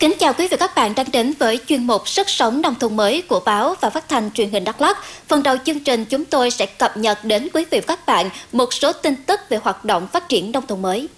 Kính chào quý vị và các bạn đang đến với chuyên mục Sức sống nông thôn mới của báo và phát thanh truyền hình Đắk Lắk. Phần đầu chương trình chúng tôi sẽ cập nhật đến quý vị và các bạn một số tin tức về hoạt động phát triển nông thôn mới.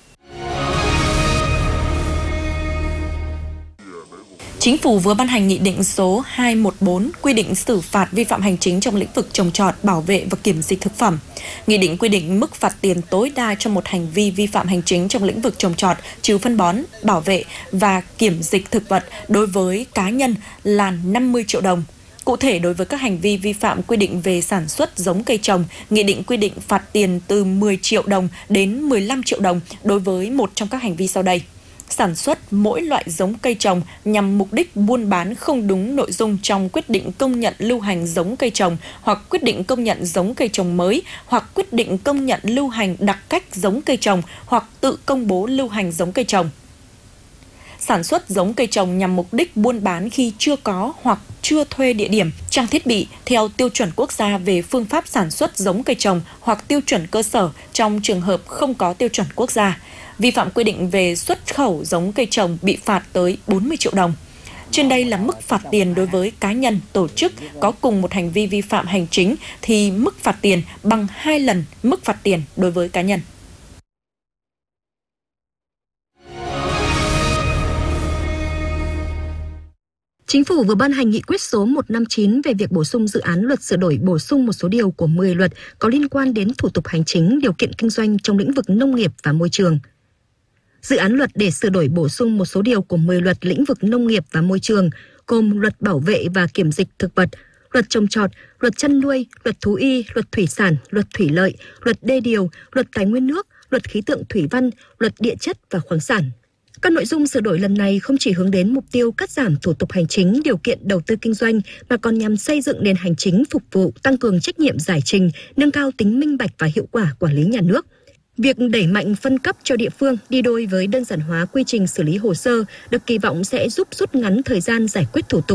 Chính phủ vừa ban hành Nghị định số 214 quy định xử phạt vi phạm hành chính trong lĩnh vực trồng trọt, bảo vệ và kiểm dịch thực phẩm. Nghị định quy định mức phạt tiền tối đa cho một hành vi vi phạm hành chính trong lĩnh vực trồng trọt, trừ phân bón, bảo vệ và kiểm dịch thực vật đối với cá nhân là 50 triệu đồng. Cụ thể, đối với các hành vi vi phạm quy định về sản xuất giống cây trồng, Nghị định quy định phạt tiền từ 10 triệu đồng đến 15 triệu đồng đối với một trong các hành vi sau đây. Sản xuất mỗi loại giống cây trồng nhằm mục đích buôn bán không đúng nội dung trong quyết định công nhận lưu hành giống cây trồng hoặc quyết định công nhận giống cây trồng mới hoặc quyết định công nhận lưu hành đặc cách giống cây trồng hoặc tự công bố lưu hành giống cây trồng. Sản xuất giống cây trồng nhằm mục đích buôn bán khi chưa có hoặc chưa thuê địa điểm, trang thiết bị theo tiêu chuẩn quốc gia về phương pháp sản xuất giống cây trồng hoặc tiêu chuẩn cơ sở trong trường hợp không có tiêu chuẩn quốc gia. Vi phạm quy định về xuất khẩu giống cây trồng bị phạt tới 40 triệu đồng. Trên đây là mức phạt tiền đối với cá nhân, tổ chức có cùng một hành vi vi phạm hành chính thì mức phạt tiền bằng 2 lần mức phạt tiền đối với cá nhân. Chính phủ vừa ban hành nghị quyết số 159 về việc bổ sung dự án luật sửa đổi bổ sung một số điều của 10 luật có liên quan đến thủ tục hành chính, điều kiện kinh doanh trong lĩnh vực nông nghiệp và môi trường. Dự án luật để sửa đổi bổ sung một số điều của 10 luật lĩnh vực nông nghiệp và môi trường, gồm luật bảo vệ và kiểm dịch thực vật, luật trồng trọt, luật chăn nuôi, luật thú y, luật thủy sản, luật thủy lợi, luật đê điều, luật tài nguyên nước, luật khí tượng thủy văn, luật địa chất và khoáng sản. Các nội dung sửa đổi lần này không chỉ hướng đến mục tiêu cắt giảm thủ tục hành chính, điều kiện đầu tư kinh doanh, mà còn nhằm xây dựng nền hành chính phục vụ, tăng cường trách nhiệm giải trình, nâng cao tính minh bạch và hiệu quả quản lý nhà nước. Việc đẩy mạnh phân cấp cho địa phương đi đôi với đơn giản hóa quy trình xử lý hồ sơ được kỳ vọng sẽ giúp rút ngắn thời gian giải quyết thủ tục,